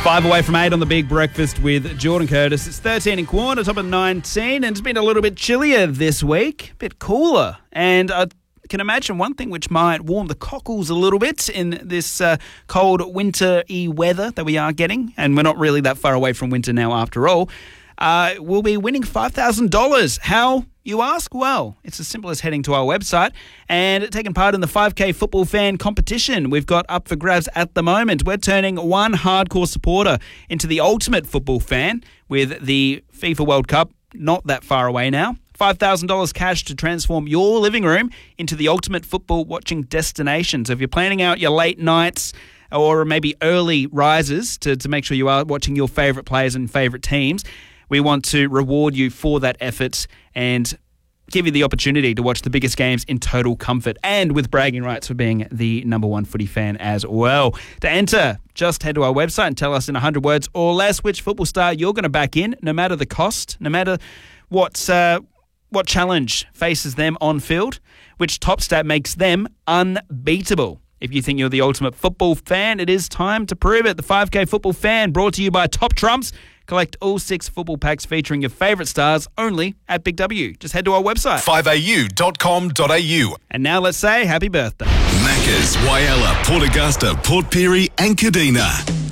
5 away from 8 on the Big Breakfast with Jordan Curtis. It's 13 and quarter, top of 19, and it's been a little bit chillier this week, a bit cooler. And I can imagine one thing which might warm the cockles a little bit in this cold winter-y weather that we are getting, and we're not really that far away from winter now after all. We'll be winning $5,000. How, you ask? Well, it's as simple as heading to our website and taking part in the 5K football fan competition we've got up for grabs at the moment. We're turning one hardcore supporter into the ultimate football fan with the FIFA World Cup not that far away now. $5,000 cash to transform your living room into the ultimate football watching destination. So if you're planning out your late nights or maybe early rises to make sure you are watching your favourite players and favourite teams, we want to reward you for that effort and give you the opportunity to watch the biggest games in total comfort and with bragging rights for being the number one footy fan as well. To enter, just head to our website and tell us in 100 words or less which football star you're going to back in, no matter the cost, no matter what challenge faces them on field, which top stat makes them unbeatable. If you think you're the ultimate football fan, it is time to prove it. The 5K Football Fan, brought to you by Top Trumps. Collect all 6 football packs featuring your favourite stars only at Big W. Just head to our website, 5au.com.au. And now let's say happy birthday. Macca's, Whyalla, Port Augusta, Port Pirie and Kadina.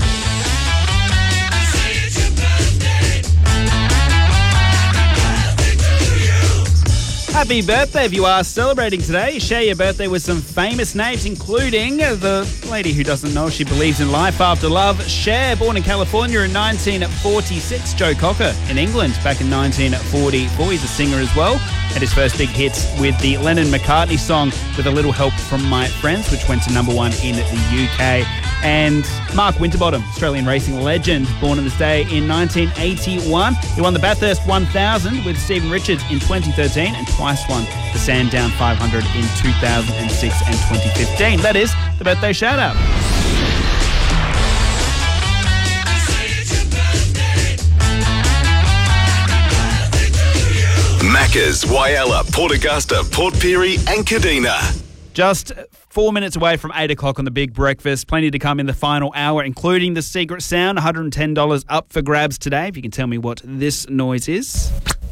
Happy birthday if you are celebrating today. Share your birthday with some famous names, including the lady who doesn't know she believes in life after love, Cher, born in California in 1946. Joe Cocker in England back in 1944. He's a singer as well. Had his first big hits with the Lennon-McCartney song With a Little Help from My Friends, which went to number 1 in the UK. And Mark Winterbottom, Australian racing legend, born on this day in 1981. He won the Bathurst 1000 with Stephen Richards in 2013 and twice won the Sandown 500 in 2006 and 2015. That is the birthday shout-out. Macca's, Whyalla, Port Augusta, Port Pirie and Kadina. Just 4 minutes away from 8 o'clock on the Big Breakfast. Plenty to come in the final hour, including the secret sound. $110 up for grabs today, if you can tell me what this noise is.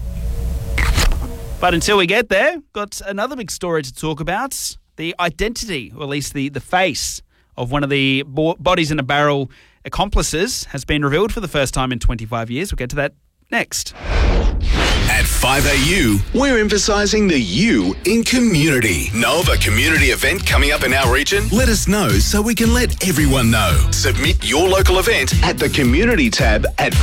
But until we get there, got another big story to talk about. The identity, or at least the face, of one of the bodies in a barrel accomplices has been revealed for the first time in 25 years. We'll get to that next. At 5AU, we're emphasising the U in community. Know of a community event coming up in our region? Let us know so we can let everyone know. Submit your local event at the community tab at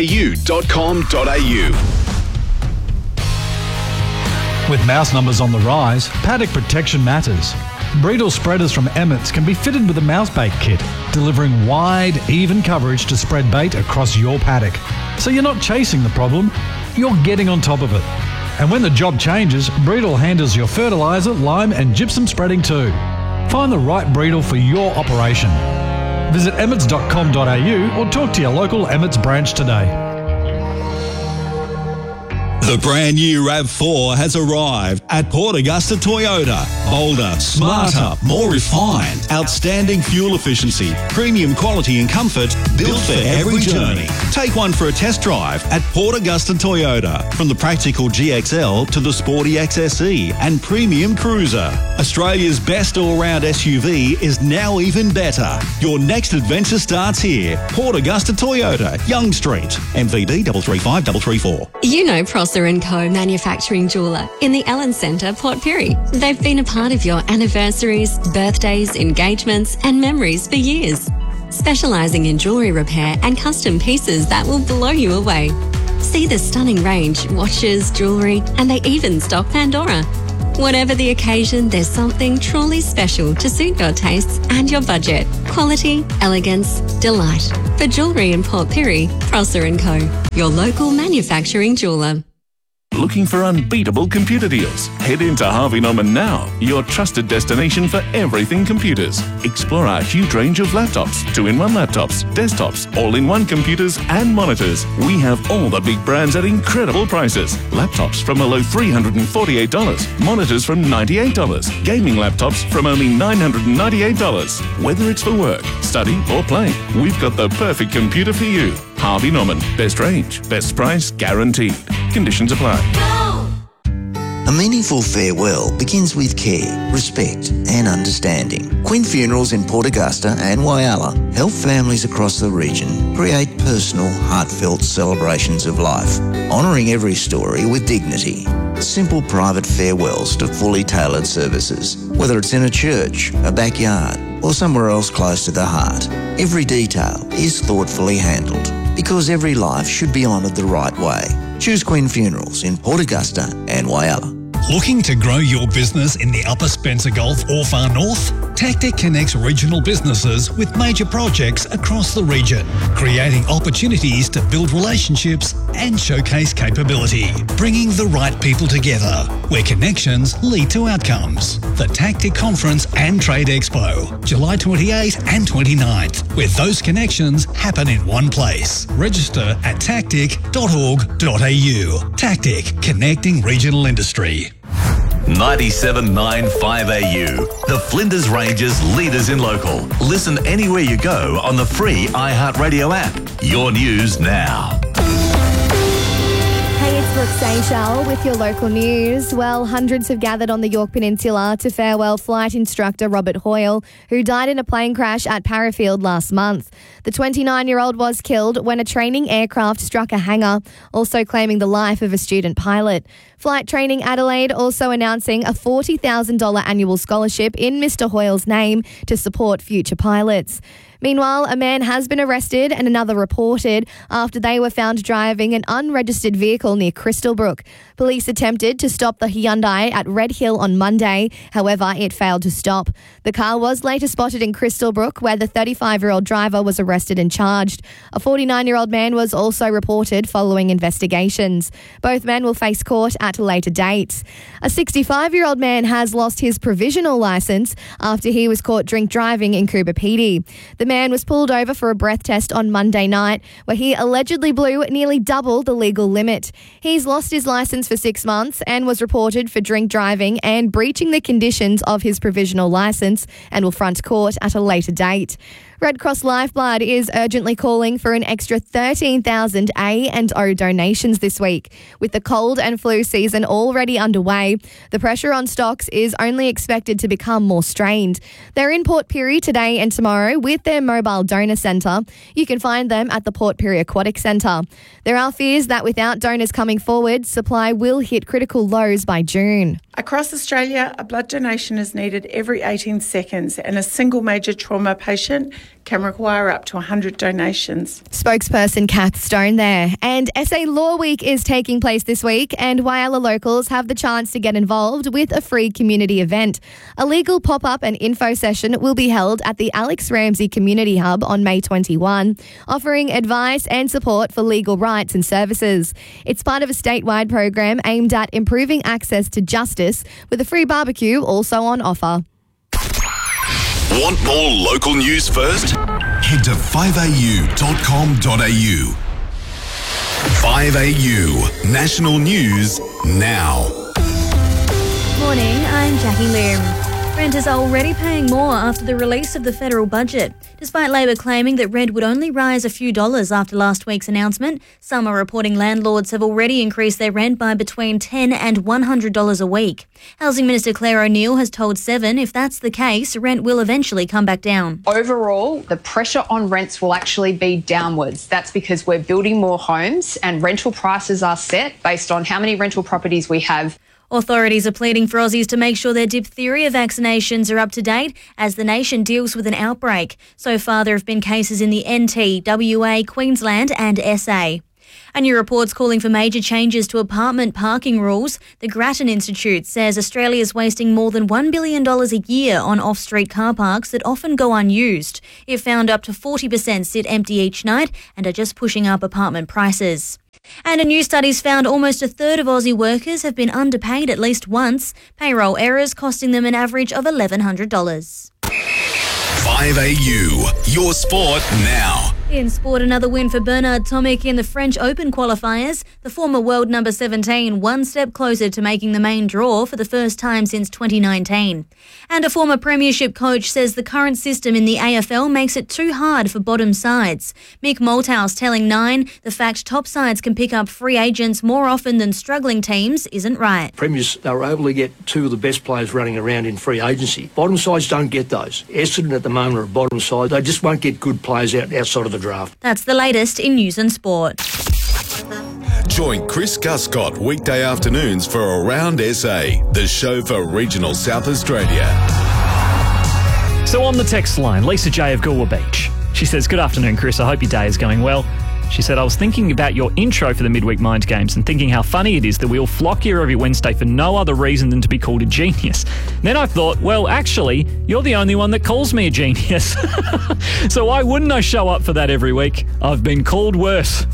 5au.com.au. With mouse numbers on the rise, paddock protection matters. Breedle spreaders from Emmett's can be fitted with a mouse bait kit, delivering wide, even coverage to spread bait across your paddock. So you're not chasing the problem, you're getting on top of it. And when the job changes, Breedle handles your fertiliser, lime and gypsum spreading too. Find the right Breedle for your operation. Visit emmets.com.au or talk to your local Emmett's branch today. The brand new RAV4 has arrived at Port Augusta Toyota. Bolder, smarter, more refined, outstanding fuel efficiency, premium quality and comfort, built for every journey. Take one for a test drive at Port Augusta Toyota. From the practical GXL to the sporty XSE and premium cruiser. Australia's best all-round SUV is now even better. Your next adventure starts here. Port Augusta Toyota, Young Street, MVD 335334. You know Prosser & Co. Manufacturing Jeweller in the Ellen Centre, Port Pirie. They've been a part of your anniversaries, birthdays, engagements and memories for years. Specialising in jewellery repair and custom pieces that will blow you away. See the stunning range, watches, jewellery, and they even stock Pandora. Whatever the occasion, there's something truly special to suit your tastes and your budget. Quality, elegance, delight. For jewellery in Port Pirie, Prosser & Co. Your local manufacturing jeweller. Looking for unbeatable computer deals? Head into Harvey Norman now, your trusted destination for everything computers. Explore our huge range of laptops, 2-in-1 laptops, desktops, all-in-one computers and monitors. We have all the big brands at incredible prices. Laptops from below $348, monitors from $98, gaming laptops from only $998. Whether it's for work, study or play, we've got the perfect computer for you. Harvey Norman, best range, best price guaranteed. Conditions apply. A meaningful farewell begins with care, respect and understanding. Quinn Funerals in Port Augusta and Whyalla help families across the region create personal, heartfelt celebrations of life, honouring every story with dignity. Simple private farewells to fully tailored services, whether it's in a church, a backyard or somewhere else close to the heart. Every detail is thoughtfully handled because every life should be honoured the right way. Choose Quinn Funerals in Port Augusta and Whyalla. Looking to grow your business in the Upper Spencer Gulf or far north? Tactic connects regional businesses with major projects across the region, creating opportunities to build relationships and showcase capability, bringing the right people together, where connections lead to outcomes. The Tactic Conference and Trade Expo, July 28 and 29th, where those connections happen in one place. Register at tactic.org.au. Tactic, connecting regional industry. 97.9 5AU, the Flinders Ranges leaders in local. Listen anywhere you go on the free iHeartRadio app. Your news now. Hey, it's Brooke Seychelles with your local news. Well, hundreds have gathered on the York Peninsula to farewell flight instructor Robert Hoyle, who died in a plane crash at Parafield last month. The 29-year-old was killed when a training aircraft struck a hangar, also claiming the life of a student pilot. Flight Training Adelaide also announcing a $40,000 annual scholarship in Mr. Hoyle's name to support future pilots. Meanwhile, a man has been arrested and another reported after they were found driving an unregistered vehicle near Crystalbrook. Police attempted to stop the Hyundai at Red Hill on Monday. However, it failed to stop. The car was later spotted in Crystalbrook, where the 35-year-old driver was arrested and charged. A 49-year-old man was also reported following investigations. Both men will face court at later dates. A 65-year-old man has lost his provisional licence after he was caught drink driving in Coober Pedy. The man was pulled over for a breath test on Monday night, where he allegedly blew nearly double the legal limit. He's lost his licence for 6 months and was reported for drink driving and breaching the conditions of his provisional licence and will front court at a later date. Red Cross Lifeblood is urgently calling for an extra 13,000 A and O donations this week. With the cold and flu season already underway, the pressure on stocks is only expected to become more strained. They're in Port Pirie today and tomorrow with their mobile donor centre. You can find them at the Port Pirie Aquatic Centre. There are fears that without donors coming forward, supply will hit critical lows by June. Across Australia, a blood donation is needed every 18 seconds and a single major trauma patient can require up to 100 donations. Spokesperson Kath Stone there. And SA Law Week is taking place this week and Whyalla locals have the chance to get involved with a free community event. A legal pop-up and info session will be held at the Alex Ramsey Community Hub on May 21, offering advice and support for legal rights and services. It's part of a statewide program aimed at improving access to justice, with a free barbecue also on offer. Want more local news first? Head to 5au.com.au. 5AU, national news now. Morning, I'm Jackie Lim. Renters are already paying more after the release of the federal budget. Despite Labor claiming that rent would only rise a few dollars after last week's announcement, some are reporting landlords have already increased their rent by between $10 and $100 a week. Housing Minister Claire O'Neil has told Seven if that's the case, rent will eventually come back down. Overall, the pressure on rents will actually be downwards. That's because we're building more homes and rental prices are set based on how many rental properties we have. Authorities are pleading for Aussies to make sure their diphtheria vaccinations are up to date as the nation deals with an outbreak. So far, there have been cases in the NT, WA, Queensland and SA. A new report's calling for major changes to apartment parking rules. The Grattan Institute says Australia's wasting more than $1 billion a year on off-street car parks that often go unused. It found up to 40% sit empty each night and are just pushing up apartment prices. And a new study's found almost a third of Aussie workers have been underpaid at least once, payroll errors costing them an average of $1,100. 5AU, your sport now. In sport, another win for Bernard Tomic in the French Open qualifiers. The former world number 17 one step closer to making the main draw for the first time since 2019. And a former premiership coach says the current system in the AFL makes it too hard for bottom sides. Mick Malthouse telling Nine the fact top sides can pick up free agents more often than struggling teams isn't right. Premiers, they were able to get two of the best players running around in free agency. Bottom sides don't get those. Essendon at the moment are a bottom side. They just won't get good players outside of the draft. That's the latest in news and sport. Join Chris Guscott weekday afternoons for Around SA, the show for regional South Australia. So on the text line, Lisa J of Goolwa Beach. She says, "Good afternoon, Chris. I hope your day is going well." She said, "I was thinking about your intro for the Midweek Mind Games and thinking how funny it is that we all flock here every Wednesday for no other reason than to be called a genius. Then I thought, well, actually, you're the only one that calls me a genius. So why wouldn't I show up for that every week? I've been called worse."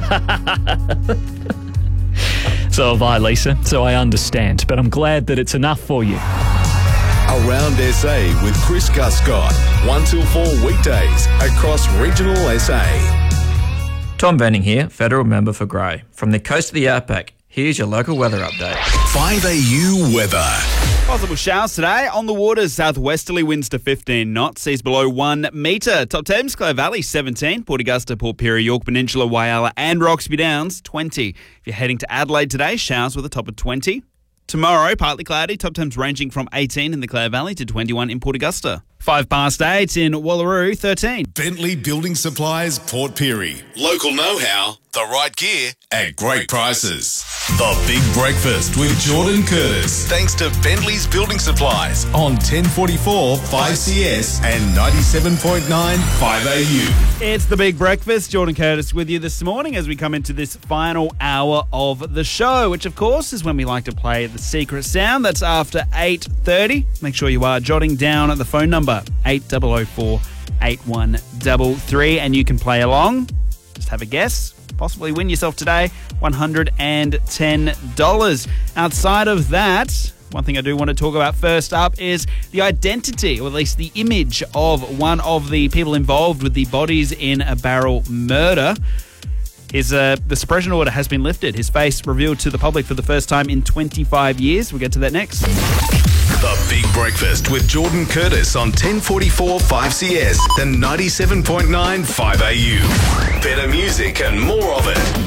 So have I, Lisa. So I understand. But I'm glad that it's enough for you. Around SA with Chris Guscott, 1 till 4 weekdays across regional SA. Tom Benning here, Federal Member for Grey. From the coast of the Outback, here's your local weather update. 5AU weather. Possible showers today. On the waters, southwesterly winds to 15 knots, seas below 1 metre. Top Thames, Clare Valley 17, Port Augusta, Port Pirie, York Peninsula, Whyalla and Roxby Downs 20. If you're heading to Adelaide today, showers with a top of 20. Tomorrow, partly cloudy, top temps ranging from 18 in the Clare Valley to 21 in Port Augusta. 8:05 in Wallaroo, 13. Bentley Building Supplies, Port Pirie. Local know-how, the right gear at great prices. The Big Breakfast with Jordan Curtis. Thanks to Bentley's Building Supplies on 1044 5CS and 97.9 5AU. It's the Big Breakfast. Jordan Curtis with you this morning as we come into this final hour of the show, which of course is when we like to play the secret sound. That's after 8:30. Make sure you are jotting down the phone number 8004 8133 and you can play along. Just have a guess. Possibly win yourself today $110. Outside of that, one thing I do want to talk about first up is the identity, or at least the image of one of the people involved with the bodies in a barrel murder. The suppression order has been lifted. His face revealed to the public for the first time in 25 years. We'll get to that next. The Big Breakfast with Jordan Curtis on 1044 5CS and 97.9 5AU. Better music and more of it.